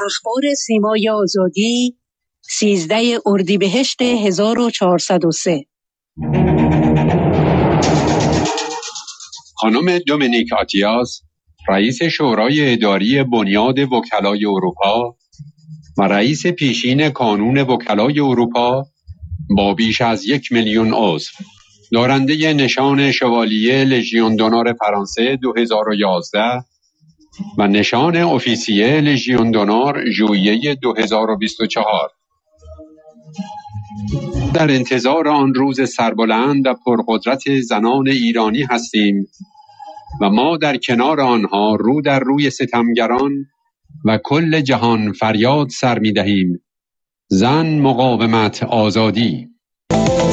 جشنواره سیمای آزادی 13 اردیبهشت 1403. خانم دومینیک آتیاس، رئیس شورای اداری بنیاد وکلای اروپا و رئیس پیشین کانون وکلای اروپا با بیش از 1,000,000 عضو، دارنده نشان شوالیه لژیون دونور فرانسه 2011 و نشان officier لژیون دونور ژوئیه 2024. در انتظار آن روز سربلند و پرقدرت زنان ایرانی هستیم و ما در کنار آنها رو در روی ستمگران و کل جهان فریاد سر می دهیم: زن، مقاومت، آزادی.